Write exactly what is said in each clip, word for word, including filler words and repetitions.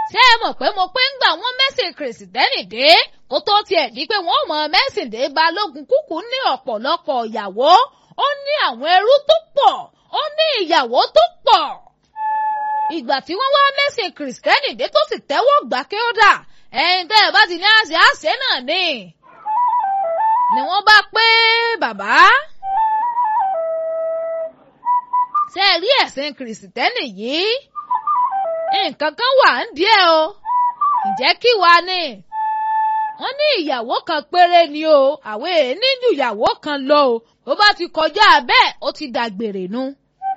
ṣé ẹ mọ̀ pé mo pé ń gbà wọ́n mẹ́sìn kìrìsìtẹ́nì dé kó tó tiẹ̀ di pé wọ́n mọ mẹ́sìn dé Balógun Kúkú ní ọ̀pọ̀lọpọ̀ ìyàwó ó ní àwọn ẹrú tó pọ̀ ó ní ìyàwó tó pọ̀. ìgbà tí wọ́n wá mẹ́sìn kìrìsìtẹ́nì dé tó sì tẹ́wọ́ gbà kí ó dà ẹ̀yin tẹ́ ẹ bá ti ní àṣẹ àṣẹ náà ni. ni wọ́n bá pé bàbá ṣé ẹ rí ẹ̀sìn kìrìsìtẹ́nì yìí nǹkan kan wà ń díẹ̀ o ǹjẹ́ kí wàá ní. wọ́n ní ìyàwó kan péré ni o àwọn èèní ju ìyàwó kan lọ o bó bá ti kọjá bẹ́ẹ̀ ó ti dàgbèrè nu.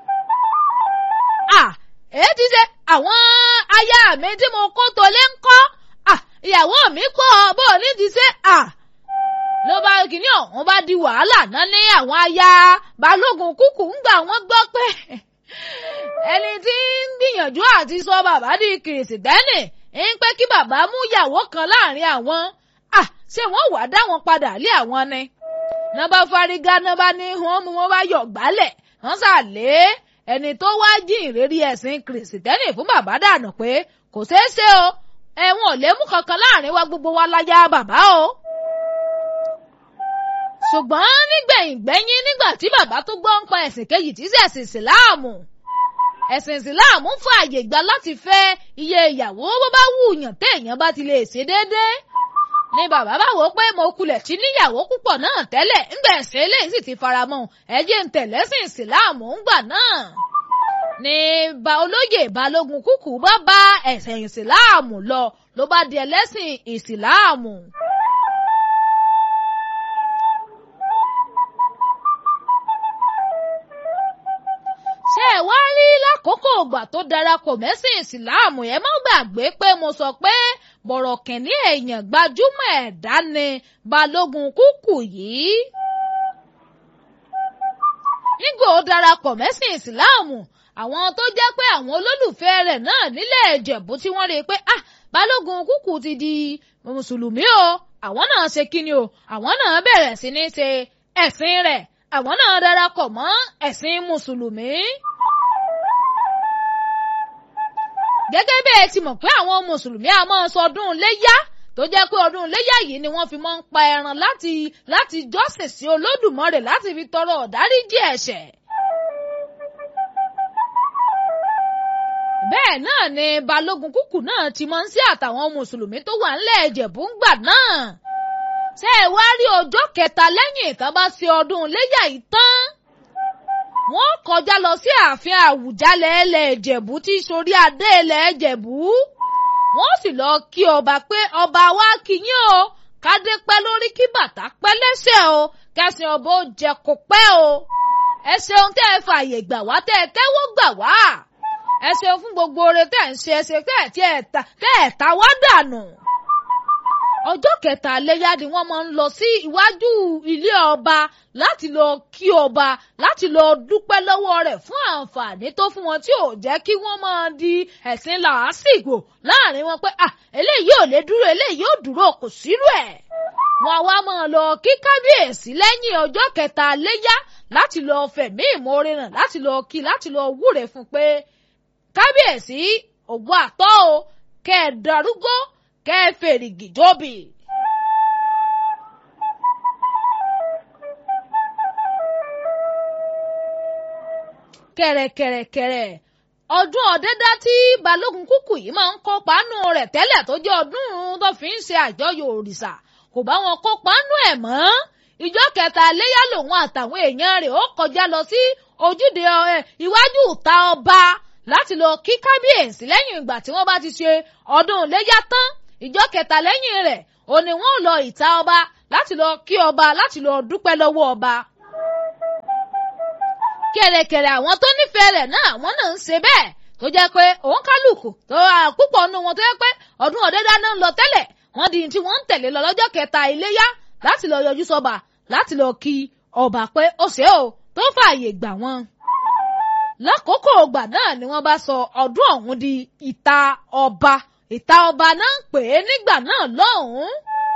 à èyí ti ṣe àwọn aya mi tí mo kó tolé ń kọ́ à ìyàwó mi pọ̀ bó o ní ti ṣe à ló bá kìíní ọ̀hún bá di wàhálà náà ní àwọn aya Balógun Kúkú ń gbà wọ́n gbọ́ pé ẹni tí ń gbìyànjú àti sọ bàbá di kìrìsìtẹ́nì ń pé kí bàbá mú ìyàwó kan láàrin àwọn à ṣé wọ́n wàá dá wọn padà lé àwọn ni. nọ́bà fárígá nọ́bà ní wọ́n mú wọn bá yọ̀ gbálẹ̀ wọ́n sàlé ẹni tó wá jí ìrírí ẹ̀sìn kìrìsìtẹ́nì fún bàbá dànù pé kò ṣeé ṣe o ẹ̀wọ̀n ò lè mú kankan láàrin wa gbogbo wa láyà bàbá o. ṣùgbọ́n nígbẹ̀yìn gbẹ́yìn nígbà tí bàbá tó gbọ́ ń pa ẹ̀sìn kejì tí sí ẹ̀sìn ìsìláàmù ẹ̀sìn ìsìláàmù fún àyè gbà láti fẹ́ iye ìyàwó bó bá wù yàn téèyàn bá ti lè ṣe déédéé ni bàbá bá wò ó pé mo kulẹ̀ tí níyàwó púpọ̀ náà tẹ́lẹ̀ ńgbà ẹ̀sìn eléyìí sì ti faramọ́ ẹ̀jẹ̀ ń tẹ̀lẹ́sìn ìsìláàmù ńgbà náà ni ba olóyè Balógun Kúkú bá bá ẹ̀sìn ìsìláàmù lọ ló bá di ẹlẹ́sìn ìsìláàmù. ṣé ẹ wá rí lákòókò ìgbà tó darapọ̀ mẹ́sìn ìsìláàmù yẹn má gbàgbé pé mo sọ pé bọ̀rọ̀kìnní èèyàn gbajúmọ̀ ẹ̀dá ni Balógun Kúkú yìí. nígbà ó darapọ̀ mẹ́sìn ìsìláàmù àwọn tó jẹ́ pé àwọn olólùfẹ́ rẹ̀ náà nílẹ̀ Ìjẹ̀bú tí wọ́n rí i pé ah Balógun Kúkú ti di mùsùlùmí o àwọn náà ṣe kíni o àwọn náà bẹ̀rẹ̀ sí ní ṣe ẹ̀sìn rẹ̀ àwọn náà darapọ̀ mọ́ ẹ̀sìn mùsùlùmí. gẹ́gẹ́ bí ẹ ti mọ̀ pé àwọn mùsùlùmí a máa sọ ọdún Iléyá tó jẹ́ pé ọdún Iléyá yìí ni wọ́n fi máa ń pa ẹran láti láti jọ́sìn sí Olódùmarè láti fi tọrọ ọ̀dáríjì ẹ̀ṣẹ̀. bẹ́ẹ̀ náà ni Balógun Kúkú náà ti máa ń sí àtàwọn mùsùlùmí tó wà ńlẹ̀ Ìjẹ̀bú ńgbà náà. ṣé ẹ wá rí ọjọ́ kẹta lẹ́yìn ìtàn bá ṣe ọdún Iléyá yìí tán wọ́n kọjá lọ sí ààfin Àwùjalẹ̀ ilẹ̀ Ìjẹ̀bú tí sórí adé ilẹ̀ Ìjẹ̀bú wọ́n sì lọ kí ọba pé ọba wa kí yín o kádé pẹ́ lórí kí bàtà pẹ́ lẹ́sẹ̀ o kẹsìn ọba ó jẹ kó pẹ́ o ẹ ṣeun tẹ́ ẹ fààyè gbà wá tẹ́ ẹ tẹ́wọ́ gbà wá ẹ ṣeun fún gbogbo oore tẹ́ ẹ ń ṣe ẹ ṣe tẹ́ ẹ tí ẹ ta tẹ́ ẹ ta wá dànù. ọjọ́ kẹta Iléyá ni wọ́n máa ń lọ sí iwájú ilé ọba láti lọ kí ọba láti lọ dúpẹ́ lọ́wọ́ rẹ̀ fún àǹfààní tó fún wọn tí ò jẹ́ kí wọ́n máa di ẹ̀sìn làásìgbò láàrin wọn pé à eléyìí ò lè dúró eléyìí ò dúró kò sírú ẹ̀. wọn wá máa lọ kí kábíyèsí lẹ́yìn ọjọ́ kẹta Iléyá láti lọ fẹ̀mí ìmoore hàn láti lọ kí láti lọ wúre fún pé kábíyèsí ògbó àtọ́ o kẹ́ ẹ darúgbó kẹ́ ẹ fèrègì jóbi. kẹ̀rẹ̀kẹ̀rẹ̀kẹ̀rẹ̀ ọdún ọ̀dẹ́dá tí Balógun Kúkú yìí máa ń kópa nù rẹ̀ tẹ́lẹ̀ tó jẹ́ ọdún tó fi ń ṣe àjọyọ̀ òrìṣà kò bá wọn kópa nù ẹ̀ mọ́ ìjọ kẹta Iléyá lòun àtàwọn èèyàn rẹ̀ ó kọjá lọ sí ojúde iwájú ìta ọba láti lọ kí kábíyèsí lẹ́yìn ìgbà tí wọ́n bá ti ṣe ọdún Iléyá tán ìjọ kẹta lẹ́yìn rẹ̀ ó ní wọ́n lọ ìta ọba láti lọ kí ọba láti lọ dúpẹ́ lọ́wọ́ ọba. kẹ̀rẹ̀kẹ̀rẹ̀ àwọn tó nífẹ̀ẹ́ rẹ̀ náà àwọn náà ń ṣe bẹ́ẹ̀ tó jẹ́ pé òun kálukú tó púpọ̀ nù wọn tó jẹ́ pé ọdún ọ̀dẹ́dá náà ń lọ tẹ́lẹ̀ wọ́n di tí wọ́n ń tẹ̀lé lọ lọ́jọ́ kẹta Iléyá láti lọ yọjú sọ́ba láti lọ kí ọba pé ó ṣe o tó fààyè gbà wọ́n. lákòókò ọgbà náà ni wọ́n bá sọ ọdún ọ̀hún di ìta ọba ìta ọba náà ń pè é nígbà náà lọ́hùn-ún.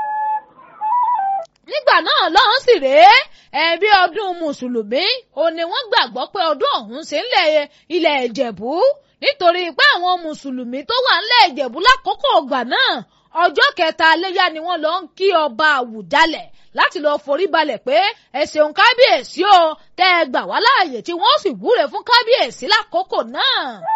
nígbà náà lọ́hùn sì rèé ẹbí ọdún mùsùlùmí ó ní wọ́n gbàgbọ́ pé ọdún ọ̀hún ṣe ń lẹ̀ ilẹ̀ Ìjẹ̀bú nítorí pé àwọn mùsùlùmí tó wà ńlẹ̀ Ìjẹ̀bú lákòókò ọgbà náà ọjọ́ kẹta léyà ni wọ́n lọ ń kí ọba Àwùjalẹ̀ láti lọ forí balẹ̀ pé ẹ ṣeun kábíyèsí o tẹ́ ẹ gbà wá láàyè tí wọ́n sì wúre fún kábíyèsí lákòókò náà.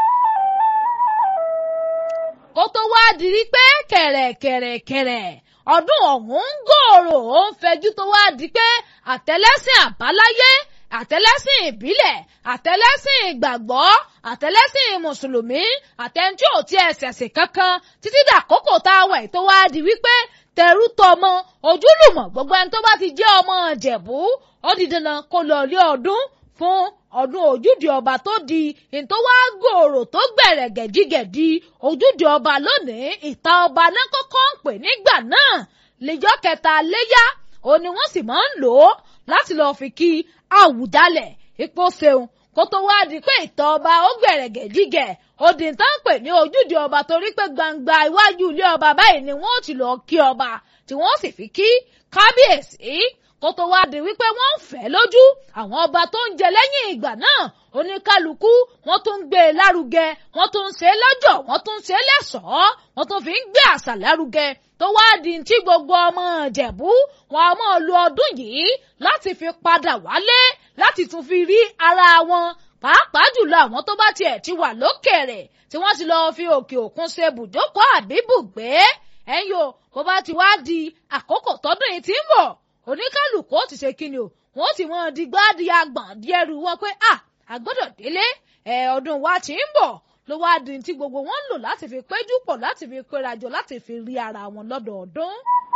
kó tó wá di rí pé kẹ̀rẹ̀kẹ̀rẹ̀kẹ̀rẹ̀ ọdún ọ̀hún ń gbòòrò ó ń fẹjú tó wá di pé àtẹlẹ́sìn àbáláyé àtẹlẹ́sìn ìbílẹ̀ àtẹlẹ́sìn ìgbàgbọ́ àtẹlẹ́sìn mùsùlùmí àtẹnjú ò tí ẹ ṣẹ̀sìn kankan títí dàkókò tá a wà tó wá di wípé tẹrú tọmọ ojúlùmọ̀ gbogbo ẹni tó bá ti jẹ́ ọmọ Ìjẹ̀bú ó di dandan kó lọ ilé ọdún fún ọdún ojúde ọba tó di ìtò wá gbòòrò tó gbẹ̀rẹ̀ gẹ̀dígẹ̀dí ojúde ọba lónìí ìta ọba náà kọ́kọ́ ń pè nígbà náà lẹ́jọ́ kẹta léyá òun ni wọ́n sì máa ń lò ó láti lọ́ọ́ fi kí Àwùjalẹ̀ ipò ṣeun kó tó wá di pé ìtàn ọba ó gbẹ̀rẹ̀ gẹ̀dígẹ̀ òdì tá ń pè ní ojúde ọba torí pé gbangba iwájú ilé ọba báyìí ni wọ́n ti lọ́ọ́ kí ọba tí wọ́n sì fi kí kábíyèsí kó tó wá di wípé wọ́n ń fẹ́ lójú àwọn ọba tó ń jẹ lẹ́yìn ìgbà náà oníkálukú wọ́n tún ń gbé e lárugẹ wọ́n tún ń ṣe é lọ́jọ́ wọ́n tún ń ṣe é lẹ́ṣọ̀ọ́ wọ́n tún fi ń gbé àṣà lárugẹ tó wá di tí gbogbo ọmọ Ìjẹ̀bú wọn a máa lo ọdún yìí láti fi padà wálé láti tún fi rí ara wọn pàápàá jùlọ àwọn tó bá tiẹ̀ ti wà lókèèrè tí wọ́n ti lọ́ọ́ fi òkè òkun ṣe bùjókòó àbí bùgbé ẹ̀yìn o bó bá ti wá di àkókò tọdún yìí ti ń bọ̀ oníkálùkù ó ti ṣe kíni o wọ́n ti wọ́n di gbáàdì agbọ̀n di ẹrù wọn pé à àgbọ́dọ̀ délé ẹ̀ ọdún wa ti ń bọ̀ ló wá di tí gbogbo wọn ń lò láti fi péjú pọ̀ láti fi pérajọ láti fi rí ara wọn lọ́dọọdún.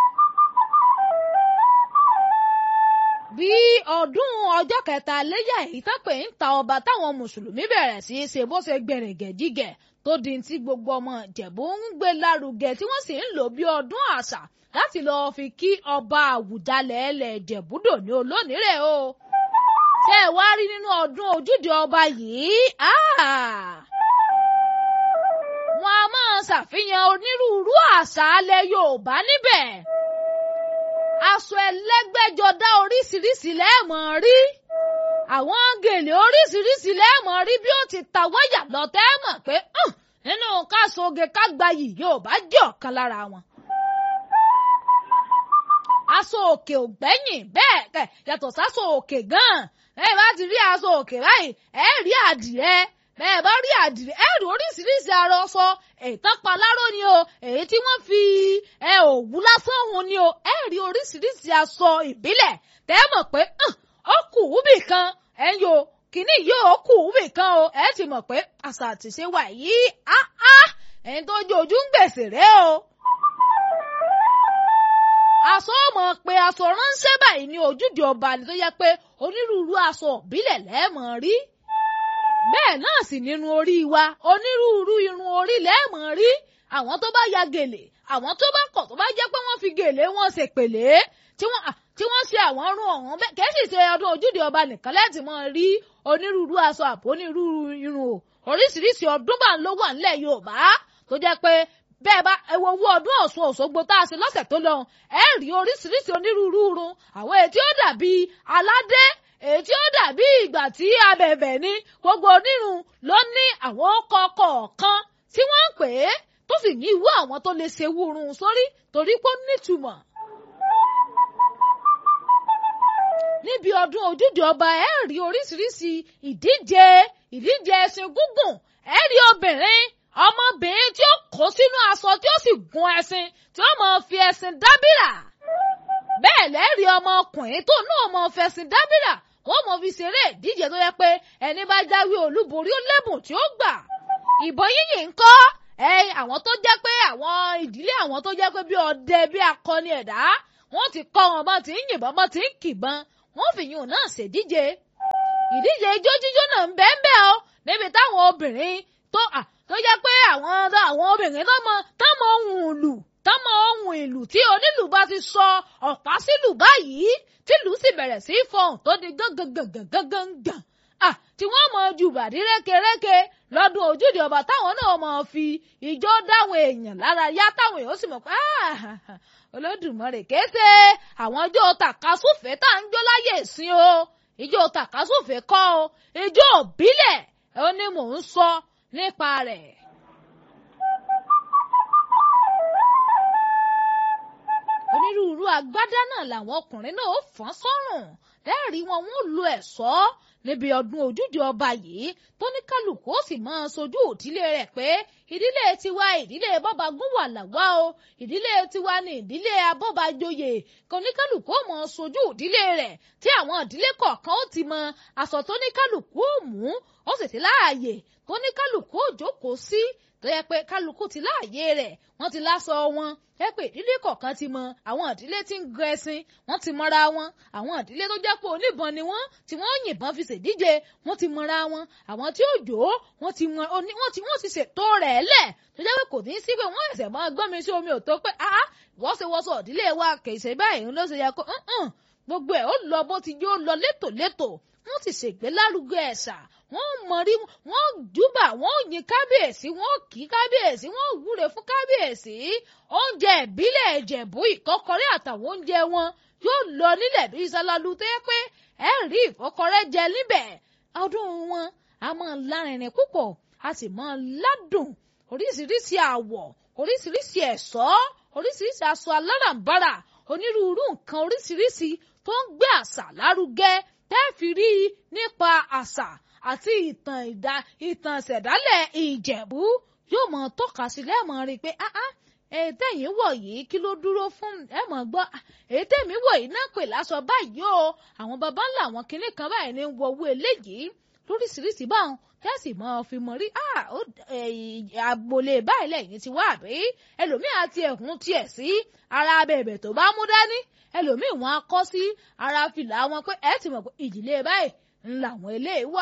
bí ọdún ọjọ́ kẹta léyà èyí tán pé ń ta ọba táwọn mùsùlùmí bẹ̀rẹ̀ sí í ṣe bó ṣe gbẹ̀rẹ̀gẹ̀dígẹ̀ tó di tí gbogbo ọmọ Ìjẹ̀bú ń gbé lárugẹ tí wọ́n sì ń lò bí ọdún àṣà láti lọ́ọ́ fi kí ọba Àwùjalẹ̀ ẹlẹ̀ Ìjẹ̀búdò ní olónìírè o. ṣé ẹ wá rí nínú ọdún ojúde ọba yìí wọ́n a máa ṣàfihàn onírúurú àṣà alẹ́ Yorùbá níbẹ̀. aṣọ ẹlẹ́gbẹ́jọdá oríṣiríṣi lẹ́ẹ̀mọ̀ rí àwọn gèlè oríṣiríṣi lẹ́ẹ̀mọ̀ rí bí ó ti ta wáyà lọ tẹ́ẹ̀mọ̀ pé nínú káṣoge kágbáyì Yorùbá jẹ́ ọ̀kan lára wọn. aṣọ òkè ògbẹ́yìn bẹ́ẹ̀ kẹ̀ yàtọ̀ sáṣọ òkè gan-an ẹ bá ti rí aṣọ òkè báyìí ẹ rí àdìrẹ bẹ́ẹ̀ bá rí àdìrẹ ẹ rí oríṣiríṣi arọsọ èyí tán pa láró ni o èyí tí wọ́n fi ẹ òwú lásán hun ni o ẹ rí oríṣiríṣi aṣọ ìbílẹ̀ tẹ́ mọ̀ pé ó kù úbì kan ẹ yo kìíní yóò kù úbì kan o ẹ ti mọ̀ pé àṣà àtìṣe wà yìí ẹni tó jẹ́ ojú ń gbèsè rẹ o. aṣọ ọmọ pé aṣọ ránṣẹ́ báyìí ní ojúde ọba ni tó yẹ pé onírúurú aṣọ ìbílẹ̀ lẹ́ẹ̀mọ̀ rí bẹ́ẹ̀ náà sì nínú orí wa onírúurú irun orí lẹ́ẹ̀mọ̀ rí àwọn tó bá ya gèlè àwọn tó bá kọ̀ tó bá jẹ́ pé wọ́n fi gèlè wọn ṣe pèlè tí wọ́n tí wọ́n ṣe àwọn irun ọ̀hún bẹ́ẹ̀ kẹ́sì ṣe ọdún ojúde ọba nìkan lẹ́ẹ̀tì mọ́ rí onírúurú aṣọ àpò onírúurú irun o oríṣiríṣi ọdún bá ń ló wà nílẹ̀ Yorùbá tó jẹ́ pé bẹ́ẹ̀ bá ẹ wo owó ọdún Ọ̀ṣun Òṣogbo tá a ṣe lọ́sẹ̀ tó lọ ẹ rí oríṣiríṣi onírúurú irun àwọn èyí tí ó dàbí aládé èyí tí ó dàbí ìgbà tí abẹ̀bẹ̀ ni gbogbo onírun ló ní àwọn ọkọ̀ kọ̀ọ̀kan tí wọ́n ń pè é tó sì ní ìwú àwọn tó lè ṣe wúrun sórí torí pé ó nítumọ̀. níbi ọdún ojúde ọba ẹ rí oríṣiríṣi ìdíje ìdíje ẹṣin gúngùn ẹ rí obìnrin ọmọbìnrin tí ó kó sínú aṣọ tí ó sì gun ẹṣin tí ó máa fi ẹṣin dábìrà bẹ́ẹ̀ lẹ́rìí ọmọkùnrin tó náà máa fẹṣin dábìrà wọ́n mọ̀ fi ṣeré ìdíje tó yẹ pé ẹni bá jáwé olúborí ó lẹ́bùn tí ó gbà. ìbọn yíyìn ń kọ́ ẹ àwọn tó jẹ́ pé àwọn ìdílé àwọn tó jẹ́ pé bí ọdẹ bí akọni ẹ̀dá wọ́n ti kọ́ wọn bá ti ń yìnbọn bá ti ń kìbọn wọ́n fi yùn náà ṣèdíje. ìdíje ijó jíjó náà ń bẹ́ẹ̀ bẹ́ẹ̀ o níbi táwọn obìnrin tó à tó jẹ́ pé àwọn àwọn obìnrin tó mọ tó mọ ohun ìlù tó mọ ohun ìlù tí onílù bá ti sọ ọ̀pá sílù báyìí tìlù sì bẹ̀rẹ̀ sí í fọhùn tó di gángangangangangan à tí wọ́n mọ ju bàdí rékeréke lọ́dún ojúde ọba táwọn náà mọ fi ijó dáwọn èèyàn lára yá táwọn èèyàn sì mọ̀ pé Olódùmarè kése àwọn ijó tàkasúfèé tá à ń jó láyè sí o ijó tàkasúfèé kọ́ o ijó òbílẹ̀ ó ní mò ń sọ nípa rẹ̀. onírúurú agbádá náà làwọn ọkùnrin náà ó fọ́n sọ́rùn lẹ́ẹ̀rí wọn wọ́n lo ẹ̀ṣọ́ níbi ọdún ojúde ọba yìí tó ní kálukú ó sì máa sojú ìdílé rẹ̀ pé ìdílé tiwa ìdílé bọ́bagún wà làwa o ìdílé tiwa ní ìdílé abọ́bàjòyè kò ní kálukú ó máa sojú ìdílé rẹ̀ tí àwọn ìdílé kọ̀ọ̀kan ó ti mọ aṣọ tó ní kálukú ó mú ó sì ti láàyè tó ní kálukú ó jókòó sí tó yẹ pé kálukú ti láàyè rẹ̀ wọ́n ti láṣọ wọn ẹ pé ìdílé kọ̀ọ̀kan ti mọ àwọn ìdílé tí ń gun ẹṣin wọ́n ti mọra wọn àwọn ìdílé tó jẹ́ pé oníbọn ni wọ́n tí wọ́n yìnbọn fi ṣèdíje wọ́n ti mọra wọn àwọn tí ó jò ó wọ́n ti mọ wọ́n ti wọ́n ti ṣètò rẹ̀ lẹ̀ tó jẹ́ pé kò ní sí pé wọ́n ẹ̀sẹ̀ máa gbọ́n mi sí omi ò tó pé ah wọ́sowọ́sọ ìdílé wa kì í ṣe báyìí ló ṣe yẹ kó gbogbo ẹ̀ ó lọ bó ti yóò lọ létòlétò wọ́n ti ṣègbélárugẹ ẹ̀ṣà wọ́n mọ̀rí wọ́n júbà wọ́n yin kábíyèsí wọ́n kí kábíyèsí wọ́n wúre fún kábíyèsí oúnjẹ ìbílẹ̀ ìjẹ̀bú ìkọ́kọrẹ́ àtàwọn oúnjẹ wọn yóò lọ nílẹ̀ bí ìsọlálù tó yẹ pé ẹ rí ìkọ́kọrẹ́ jẹ níbẹ̀ ọdún wọn a máa lárinrin púpọ̀ a sì máa ládùn oríṣiríṣi àwọ̀ oríṣiríṣi ẹ̀ṣọ́ oríṣiríṣi aṣọ aláràǹbarà onírúurú nǹkan oríṣiríṣi tó ń gbé àṣà lárugẹ tẹ́ fi rí nípa àṣà àti ìtàn ìdá ìtàn ìṣẹ̀dálẹ̀ ìjẹ̀bú yóò mọ̀ tọ́ka sí lẹ́ẹ̀mọ́ rí i pé èyí tẹ̀yìn wọ̀ yìí kí ló dúró fún ẹ mọ̀ gbọ́ èyí tẹ̀mí wọ̀ yìí náà pè láṣọ báyìí o àwọn baba ńlá àwọn kinní kan báyìí ní wọ owó eléyìí lóríṣiríṣi báwọn tẹ́sí mọ́ fi mọ̀ rí àgbòlè báyìí lẹ́yìn ti wá àbí ẹlòmíì àti ẹ̀hún tiẹ̀ sí ara bẹ̀bẹ̀ tó bá mú dání ẹlòmíì wọn á kọ́ sí ara fìlà wọn pé ẹ ti mọ̀ pé ìdílé báyìí ńlá àwọn eléyìí wà.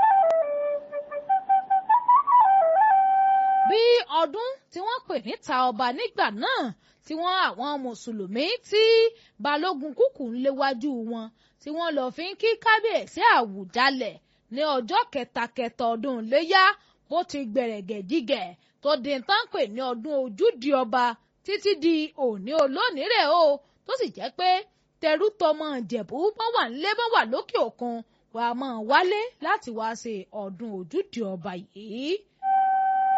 bí ọdún tí wọ́n pè níta ọba nígbà náà tí wọ́n àwọn mùsùlùmí tí balógun kúkú ń léwájú wọn tí wọ́n lọ fi ń kí kábíyèsí Àwùjalẹ̀ ní ọjọ́ kẹtakẹta ọdún iléyá bó ti gbẹ̀rẹ̀gẹ̀ jígẹ̀ tó di tán pè ní ọdún ojúde ọba títí di òní olónìí rẹ̀ o tó sì jẹ́ pé tẹrú tọmọ Ìjẹ̀bú bọ́n wà nílé bọ́n wà lókè òkun wàá máa wálé láti wá ṣe ọdún ojúde ọba yìí.